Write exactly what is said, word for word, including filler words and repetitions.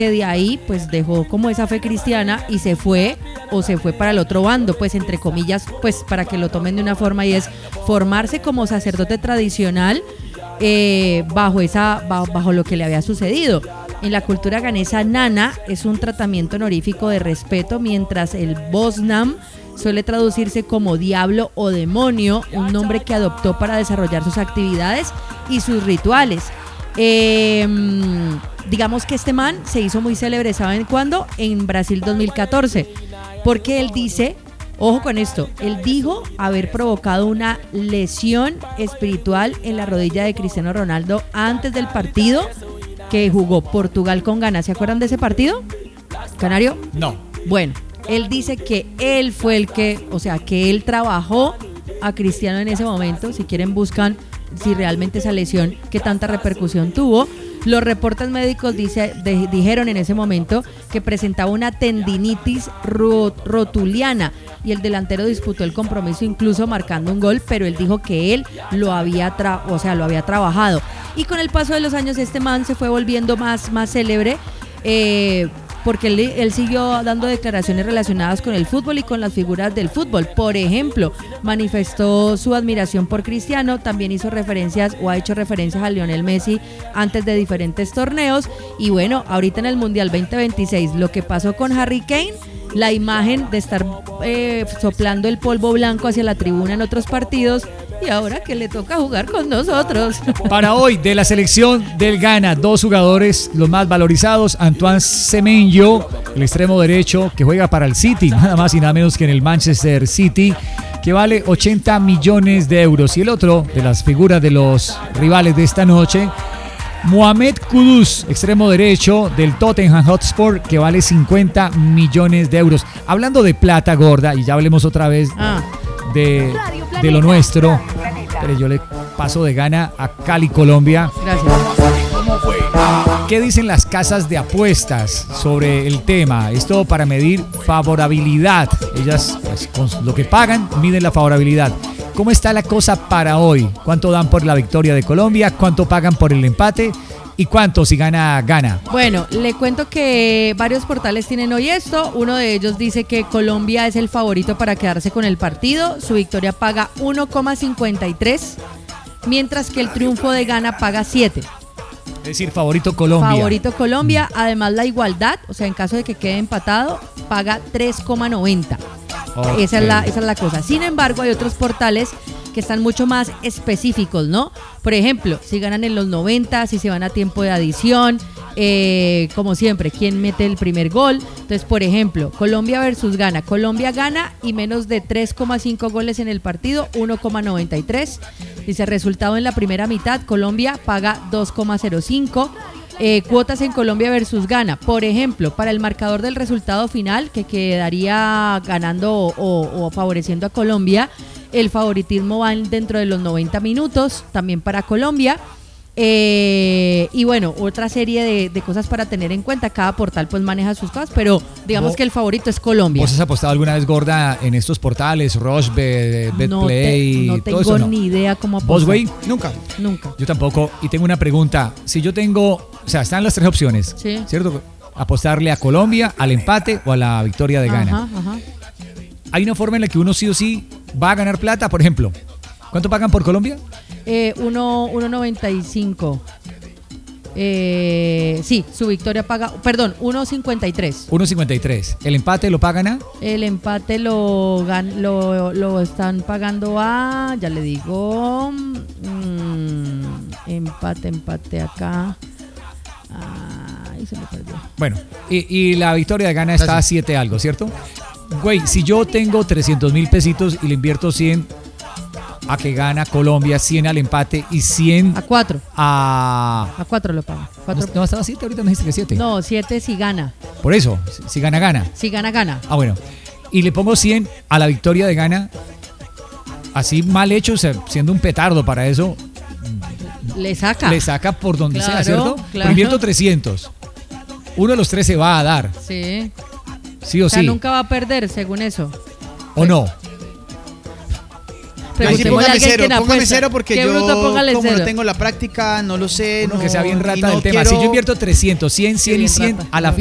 de ahí pues dejó como esa fe cristiana y se fue o se fue para el otro bando, pues entre comillas, pues para que lo tomen de una forma, y es formarse como sacerdote tradicional eh, bajo esa bajo, bajo lo que le había sucedido. En la cultura ganesa, nana es un tratamiento honorífico de respeto, mientras el bosnam suele traducirse como diablo o demonio, un nombre que adoptó para desarrollar sus actividades y sus rituales. Eh, digamos que este man se hizo muy célebre, ¿saben cuándo? En Brasil dos mil catorce, porque él dice, ojo con esto, él dijo haber provocado una lesión espiritual en la rodilla de Cristiano Ronaldo antes del partido que jugó Portugal con Ghana. ¿Se acuerdan de ese partido, Canario? No. Bueno, él dice que él fue el que, o sea, que él trabajó a Cristiano en ese momento. Si quieren buscan si realmente esa lesión, qué tanta repercusión tuvo. Los reportes médicos dice, de, dijeron en ese momento que presentaba una tendinitis ro, rotuliana, y el delantero disputó el compromiso incluso marcando un gol, pero él dijo que él lo había, tra- o sea, lo había trabajado. Y con el paso de los años este man se fue volviendo más, más célebre, eh, porque él, él siguió dando declaraciones relacionadas con el fútbol y con las figuras del fútbol. Por ejemplo, manifestó su admiración por Cristiano, también hizo referencias o ha hecho referencias a Lionel Messi antes de diferentes torneos. Y bueno, ahorita en el Mundial veinte veintiséis, lo que pasó con Harry Kane, la imagen de estar eh, soplando el polvo blanco hacia la tribuna en otros partidos, y ahora que le toca jugar con nosotros. Para hoy, de la selección del Ghana, dos jugadores los más valorizados: Antoine Semenyo, el extremo derecho que juega para el City, nada más y nada menos que en el Manchester City, que vale ochenta millones de euros. Y el otro de las figuras de los rivales de esta noche, Mohamed Kudus, extremo derecho del Tottenham Hotspur, que vale cincuenta millones de euros. Hablando de plata gorda, y ya hablemos otra vez Ah. de, de lo nuestro, pero yo le paso de Ghana a Cali, Colombia. Gracias. ¿Qué dicen las casas de apuestas sobre el tema? Esto para medir favorabilidad. Ellas, pues, con lo que pagan, miden la favorabilidad. ¿Cómo está la cosa para hoy? ¿Cuánto dan por la victoria de Colombia? ¿Cuánto pagan por el empate? ¿Y cuánto si gana, gana? Bueno, le cuento que varios portales tienen hoy esto. Uno de ellos dice que Colombia es el favorito para quedarse con el partido. Su victoria paga uno coma cincuenta y tres, mientras que el triunfo de Ghana paga siete. Es decir, favorito Colombia. Favorito Colombia. Además, la igualdad, o sea, en caso de que quede empatado, paga tres coma noventa. Okay. Esa es la, esa es la cosa. Sin embargo, hay otros portales que están mucho más específicos, ¿no? Por ejemplo, si ganan en los noventa, si se van a tiempo de adición, eh, como siempre, quién mete el primer gol. Entonces, por ejemplo, Colombia versus Ghana. Colombia gana y menos de tres coma cinco goles en el partido, uno coma noventa y tres. Dice resultado en la primera mitad, Colombia paga dos coma cero cinco. Eh, cuotas en Colombia versus Ghana, por ejemplo, para el marcador del resultado final, que quedaría ganando o, o, o favoreciendo a Colombia, el favoritismo va dentro de los noventa minutos, también para Colombia. Eh, y bueno, otra serie de, de cosas para tener en cuenta. Cada portal pues maneja sus cosas, pero digamos ¿Vos, que el favorito es Colombia. ¿Vos has apostado alguna vez, gorda, en estos portales, Rochebet, Betplay? No, te, no tengo todo eso, ¿no? ni idea cómo apostar. ¿Vos, güey? Nunca. Nunca. Yo tampoco. Y tengo una pregunta. Si yo tengo, o sea, están las tres opciones, sí, ¿cierto? Apostarle a Colombia, al empate o a la victoria de Ghana. Ajá, ajá. ¿Hay una forma en la que uno sí o sí va a ganar plata? Por ejemplo, ¿cuánto pagan por Colombia? Eh, uno noventa y cinco. Eh, sí, su victoria paga, perdón, uno cincuenta y tres. uno cincuenta y tres. ¿El empate lo pagan a? El empate lo, gan, lo, lo están pagando a, ya le digo, mmm, empate, empate acá. Ay, se me perdió. Bueno, y, y la victoria de Ghana está a siete algo, ¿cierto? Güey, si yo tengo trescientos mil pesitos y le invierto cien a que gana Colombia, cien al empate y cien a cuatro. A a cuatro lo paga. cuatro. No, estaba siete, ahorita me dijiste que siete. No, siete si gana. Por eso, si gana, gana. Si gana, gana. Ah, bueno. Y le pongo cien a la victoria de Ghana, así mal hecho, o sea, siendo un petardo para eso. Le saca. Le saca por donde claro, sea, ¿cierto? Claro. Pero invierto trescientos. Uno de los tres se va a dar. Sí. Sí o, o sea, sí. nunca va a perder, según eso. ¿O no? Preguntémosle a póngame alguien cero, que no póngame apuesta. cero porque Qué yo bruto, póngale como cero. no tengo la práctica, no lo sé. Uno no, que sea bien y rata no del tema. quiero- Si yo invierto trescientos, cien, cien y bien cien, rata. a la